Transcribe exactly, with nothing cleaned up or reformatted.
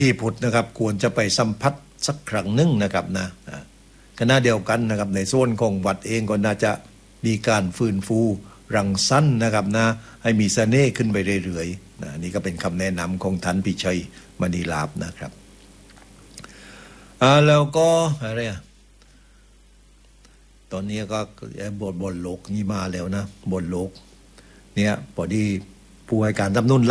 ที่พุทธนะครับควรจะไปสัมผัสสักครั้งหนึ่งนะครับนะขณะเดียวกันนะครับในส่วนของวัดเองก็น่าจะมีการฟื้นฟูรังสรรค์นะครับนะให้มีเสน่ห์ขึ้นไปเรื่อยๆนะนี่ก็เป็นคำแนะนำของท่านพิชัยมณีลาภนะครับอ่าแล้วก็อะไรอ่ะตอนนี้ก็บทบทโลกนี่มาแล้วนะบทโลกเนี่ยพอดีผู้ให้การสนับสนุน